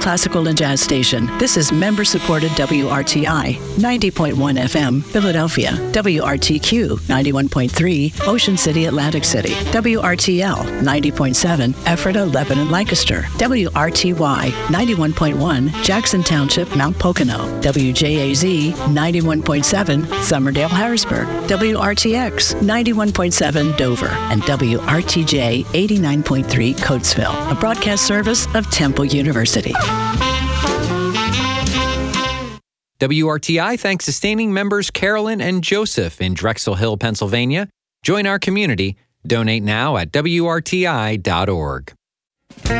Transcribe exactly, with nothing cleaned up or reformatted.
classical and jazz station. This is member-supported W R T I, ninety point one F M, Philadelphia. W R T Q, ninety-one point three, Ocean City, Atlantic City. W R T L, ninety point seven, Ephrata, Lebanon, Lancaster. W R T Y, ninety-one point one, Jackson Township, Mount Pocono. W J A Z, ninety-one point seven, Summerdale, Harrisburg. W R T X, ninety-one point seven, Dover. And W R T J, eighty-nine point three, Coatesville. A broadcast service of Temple University. W R T I thanks sustaining members Carolyn and Joseph in Drexel Hill, Pennsylvania. Join our community. Donate now at W R T I dot org.